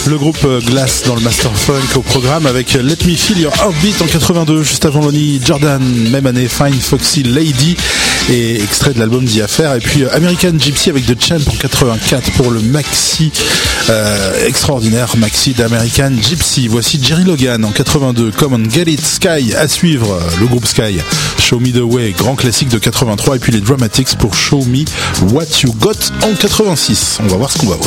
le groupe Glass dans le Master Funk au programme avec Let Me Feel Your Heartbeat en 82, juste avant Lonnie Jordan, même année Fine Foxy Lady et extrait de l'album The Affair, et puis American Gypsy avec The Champ en 84 pour le maxi extraordinaire maxi d'American Gypsy. Voici Jerry Logan en 82, Come on Get It, Sky à suivre, le groupe Sky, Show Me The Way, grand classique de 83, et puis les Dramatics pour Show Me What You Got en 86. On va voir ce qu'on va voir.